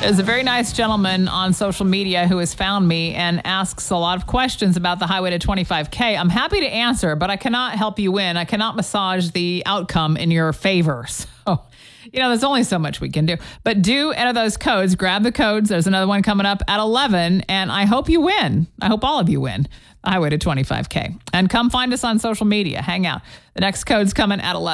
There's a very nice gentleman on social media who has found me and asks a lot of questions about the Highway to 25K. I'm happy to answer, but I cannot help you win. I cannot massage the outcome in your favor. So, there's only so much we can do. But do enter those codes. Grab the codes. There's another one coming up at 11, and I hope you win. I hope all of you win the Highway to 25K. And come find us on social media. Hang out. The next code's coming at 11.